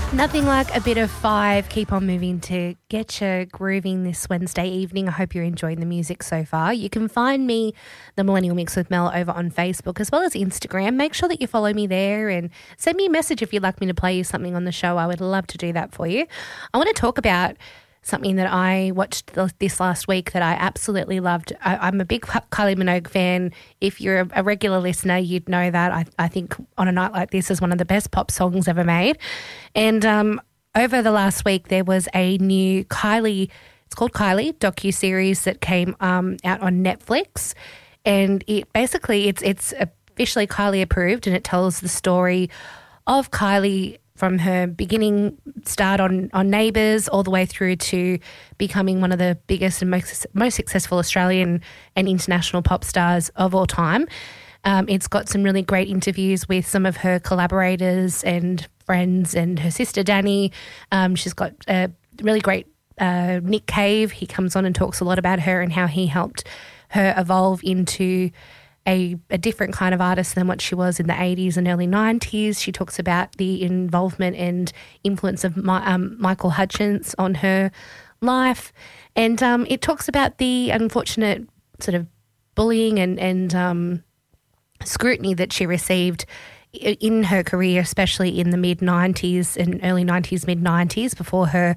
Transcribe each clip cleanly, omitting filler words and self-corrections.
Nothing like a bit of Five. Keep on moving to get you grooving this Wednesday evening. I hope you're enjoying the music so far. You can find me, The Millennial Mix with Mel, over on Facebook as well as Instagram. Make sure that you follow me there and send me a message if you'd like me to play you something on the show. I would love to do that for you. I want to talk about something that I watched this last week that I absolutely loved. I'm a big Kylie Minogue fan. If you're a regular listener, you'd know that. I think On a Night Like This is one of the best pop songs ever made. And over the last week, there was a new Kylie, it's called Kylie, docuseries that came out on Netflix. And it basically, it's officially Kylie approved, and it tells the story of Kylie from her beginning start on Neighbours all the way through to becoming one of the biggest and most successful Australian and international pop stars of all time. It's got some really great interviews with some of her collaborators and friends and her sister Danny. She's got a really great Nick Cave. He comes on and talks a lot about her and how he helped her evolve into a different kind of artist than what she was in the 80s and early 90s. She talks about the involvement and influence of Michael Hutchence on her life. And it talks about the unfortunate sort of bullying and scrutiny that she received in her career, especially in the mid-90s and early 90s, mid-90s, before her,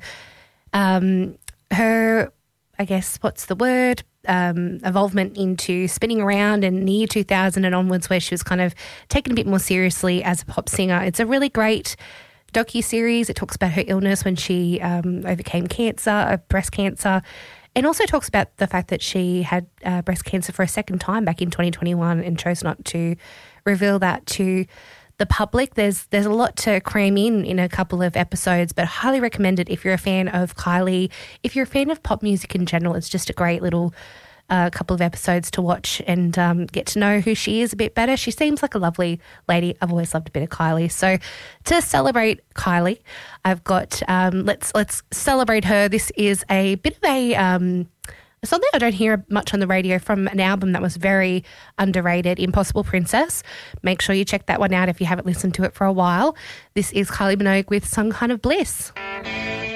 I guess, what's the word, involvement into spinning around in the year 2000 and onwards, where she was kind of taken a bit more seriously as a pop singer. It's a really great docu-series. It talks about her illness when she overcame cancer, breast cancer, and also talks about the fact that she had breast cancer for a second time back in 2021 and chose not to reveal that to the public. There's a lot to cram in a couple of episodes, but highly recommend it if you're a fan of Kylie. If you're a fan of pop music in general, it's just a great little couple of episodes to watch and get to know who she is a bit better. She seems like a lovely lady. I've always loved a bit of Kylie. So to celebrate Kylie, I've got let's celebrate her. This is a bit of a something I don't hear much on the radio from an album that was very underrated, Impossible Princess. Make sure you check that one out if you haven't listened to it for a while. This is Kylie Minogue with Some Kind of Bliss.